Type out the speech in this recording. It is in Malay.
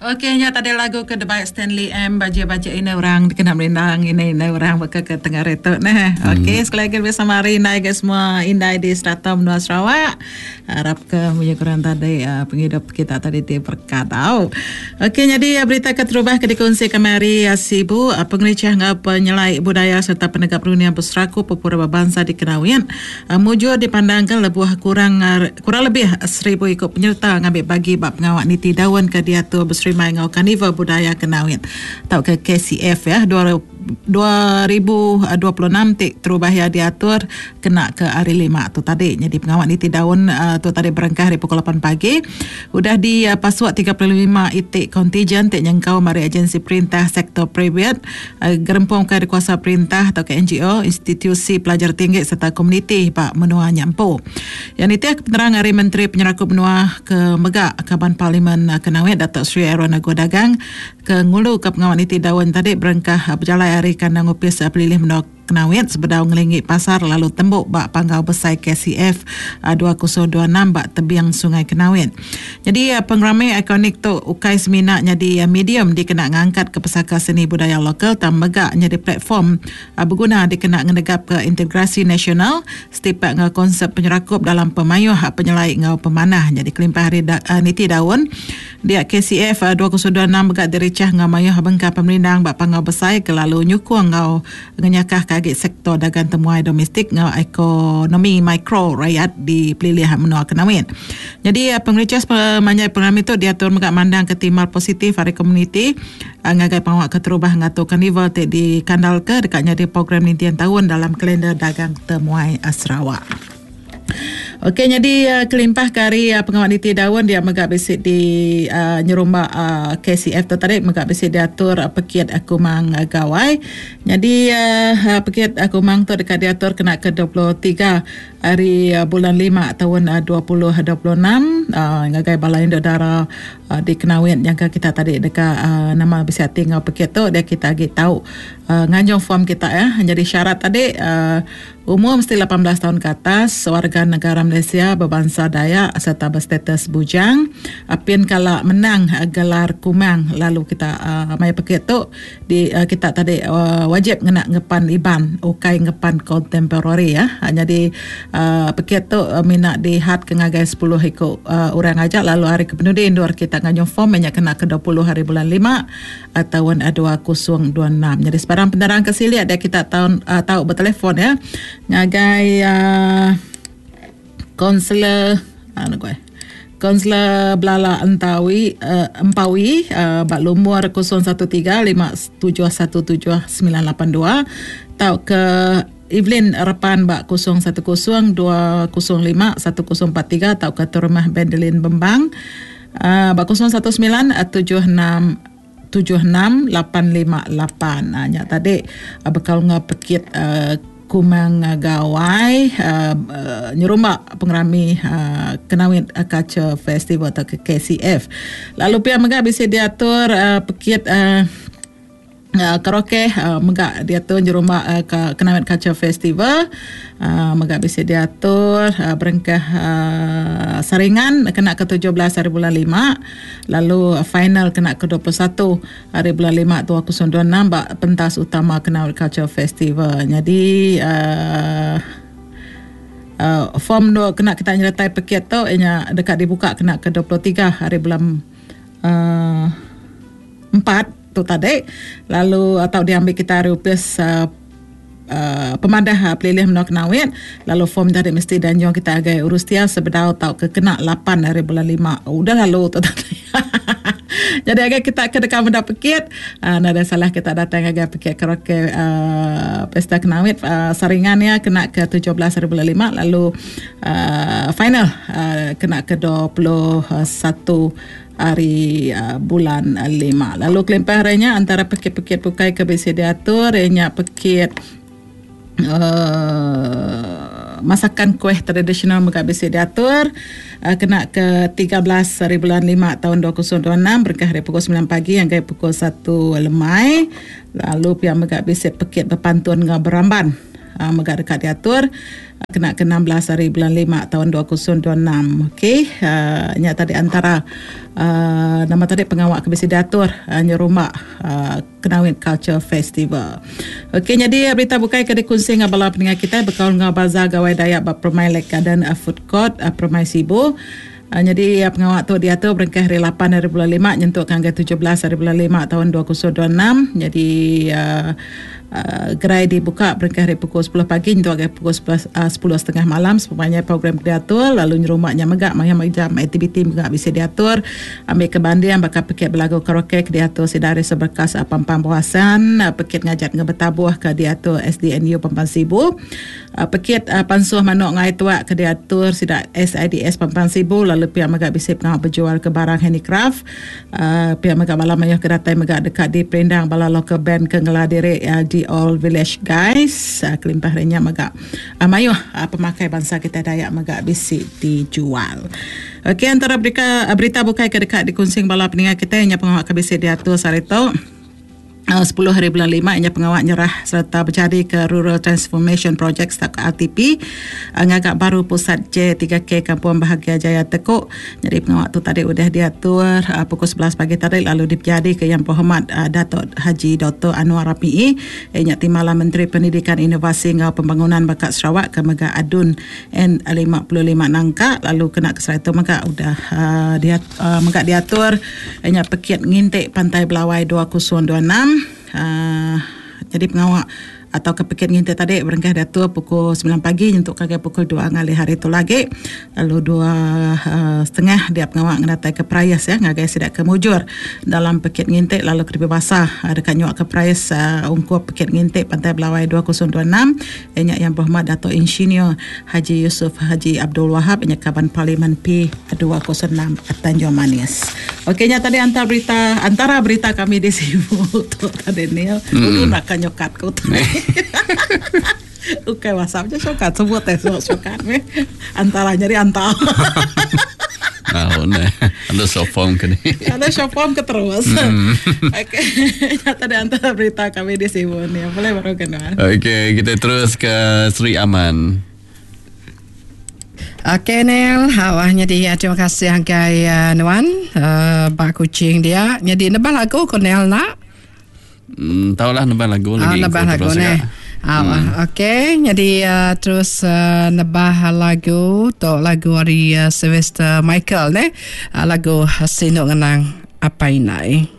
Okey, nya tadi lagu ke Debai Stanley M baca-baca ini orang kena merindang ini orang baka ke tengah retok nah. Okey, sekali lagi bersama Rina guys semua indai di Strata Menua Sarawak. Harap ke punya kurang tadi penghidup kita tadi di perkatau. Okey, jadi berita keterubah ke dikongsi kemari Sibu pengelicah penyelai budaya serta penegak perundingan berseraku beberapa bangsa di Kenawian. Mujur dipandangkan kurang lebih 1,000 ikut penyerta ngambil bagi bab pengawak niti daun ke diatur Srimai Ngau Karnival Budaya Kenawian atau ke KCF ya 2026 tik terubah ya diatur kena ke hari 5 tu tadi. Jadi pengawak niti daun tu tadi berangkah dari pukul 8 pagi sudah di pasuak 35 itik kontijen tik nyengkau mari agensi perintah sektor private gerempung ke kuasa perintah atau ke NGO institusi pelajar tinggi serta komuniti Pak Menua Nyampu. Yang itu penerang hari Menteri Penyerakup Menua ke Megak Kaban Parlimen Kenawian Datuk Seri Aaron Agu Dagang ke ngulu ke pengawak niti daun tadi berangkah berjalan hari kandang upis pelilih Menua Kenawian sebedau ngelingi pasar lalu tembuk bak panggau besai KCF 2026 bak tebiang Sungai Kenawian. Jadi pengramai ikonik tu ukai seminaknya di medium dikena ngangkat ke pesaka seni budaya lokal tam megak jadi platform berguna dikena ngedegap ke integrasi nasional setiap ngau konsep penyerakup dalam pemayuh penyelai ngau pemanah. Jadi kelimpah hari niti daun dia KCF 2026 megak diricah ngau mayuh bengkar pemerindang bak panggau besai ke lalu nyukung ngau ngenyakah kagit sektor dagang temuai domestik ngau ekonomi mikro rakyat di pelilih Menua Kenawian. Jadi pengericas pemanjai program itu diatur megak mandang ketimal positif hari komuniti ngagai pengawak keterubah ngatur karnival di kandal ke dekatnya di program nintian tahun dalam kalender dagang temuai Sarawak. Okey, jadi kelimpah kari pengawak niti daun dia megak bisik di nyerumba KCF tu tadi megak bisik diatur pekiat akumang gawai. Jadi pekiat akumang tu dekat diatur kena ke 23 hari bulan 5 tahun 2026 ngagai balai dara di Kenawian yang kita tadi dekat nama bisik tinggal pekiat tu dia kita agi tahu nganjong form kita ya. Jadi syarat tadi umur mesti 18 tahun ke atas, warga negara Malaysia berbangsa Dayak serta berstatus bujang. Apin kalau menang gelar kumang lalu kita mai paket tu di kita tadi wajib ngena ngepan iban ukai ngepan contemporary ya. Jadi paket tu mina di had ke ngagai 10 ikut orang aja lalu hari kepenudi indoor kita nganyong form banyak kena ke 20 hari bulan 5 tahun 2026. Jadi sebarang pendarang kesiliat dia kita tahu bertelefon ya. Ngagai konselor Belala Empawi bak lumur 0135717982 tau ke Evelyn Repan bak 0102051043 tau ke Terumah Bendelin Bembang bak 0191976858. Nya tadi bakal ngapekit kumang gawai nyerumba pengerami Kenawian Culture Festival atau ke KCF. Lalu pihak megak bisa diatur pekit karaoke megak diatur nyerumba Kenawian Culture Festival megak bisa diatur berengkah saringan kena ke 17 hari bulan 5 lalu final kena ke 21 hari bulan 5 2026 bak pentas utama Kenawian Culture Festival. Jadi form do kena kita nyertai paket tu ianya dekat dibuka kena ke 23 hari bulan 4 tu tadi lalu atau diambil kita rupis pemandah pelilih Menua Kenawian lalu form tadi mesti danjong kita agak urus dia sebedau tau ke kena 8 hari bulan 5 udah lalu tu tadi. Jadi agak kita ke dekat benda pekit ada salah kita datang agak pekit karaoke Pesta Kenawian saringannya kena ke 17 hari bulan 5 lalu final kena ke 21 hari bulan 5. Lalu kelimpah harinya antara pekit-pekit pukai ke BC diatur ianya pekit masakan kuih tradisional megak BC diatur kena ke 13 hari bulan 5 tahun 2026 berkah dari pukul 9 pagi hingga pukul 1 lemai. Lalu pihak megak BC pekit berpantun dengan beramban megak dekat diatur kena ke 16 hari bulan 5 tahun 2026. Okey, nya tadi antara nama tadi pengawal Komisi Diatur nyerumak Kenawit Culture Festival. Okey, jadi berita bukai ke dikongsi dengan bala pendengar kita berkaul dengan bazar gawai Dayak Permai Lake Garden Food Court Permai Sibu. Jadi pengawal tu dia tu berengkah hari 8 hari bulan 5 nyentuh hingga 17 hari bulan 5 tahun 2026. Jadi gerai dibuka berengkah hari pukul 10 pagi nyentuh hingga pukul 10.30 malam. Semuanya program diatur lalu nyerumaknya megak macam aktiviti megak bisa diatur ambil kebandian bakal pekit berlagu karaoke ke diatur sedari seberkas pampang puasan pekit ngajak ngebetabuh ke diatur SDNU Pampang Sibu. Pekit pansuh manuk ngai tuak ke diatur sidak SIDS Pampang Sibu lalu pihak megak bisa pengawal berjual ke barang handicraft. Pihak megak bala mayah kedatai megak dekat di Perindang bala local band ke ngeladiri di All Village Guys. Kelimpah renya megak mayuh pemakai bangsa kita Dayak megak bisa dijual. Okey, antara berita bukai ke dekat dikonsing bala pendengar kita yang pengawal ke bisa diatur sarito 10 hari bulan 5 ianya pengawal nyerah serta berjadi ke Rural Transformation Project ke RTP ngagak baru pusat J3K Kampung Bahagia Jaya Tekuk. Jadi pengawal tu tadi sudah diatur pukul 11 pagi tadi lalu diberjadi ke Yang Berhormat Datuk Haji Dr. Anwar Rafi'i ianya Timbalan Menteri Pendidikan Inovasi dan Pembangunan Bakat Sarawak ke Megak Adun N55 Nangka lalu kena keserah itu megak sudah megak diatur ianya pekit ngintik Pantai Belawai 2026. Jadi pengawal atau kepikir ngintai tadi berengkah datuk pukul 9 pagi untuk kagak pukul 2 ngali hari itu lagi lalu 2.30 dia pengawal ngedatai ke Prayas ya ngagai sidak kemujur dalam pekit ngintai lalu ke basah dekat nyuak ke Prayas ungkup pekit ngintai Pantai Belawai 2026 enyak Yang Berhormat Datuk Insinyur Haji Yusuf Haji Abdul Wahab enyak Kaban Parlimen P206 Tanjung Manis. Okeynya tadi antara berita kami di Sibu tu tadi ni nak nyokat ko tu. Ukay WhatsApp je sokat sebut sokat me antara nyari antara. Ada short form ke ni? Ada short form ke terus. Okey, tadi antara berita kami di Sibu ni. Boleh baru kenal. Okey, kita terus ke Sri Aman. Okey Nel, awahnya dia terima kasih angkai Nuan bak kucing dia. Jadi nebah lagu ko Nel nak? Tahulah nebah lagu lagi. Nebah lagu ni. Okey, jadi terus nebah lagu to lagu dari Sylvester Michael ne. Lagu Sinuk Ngenang Apa Inai.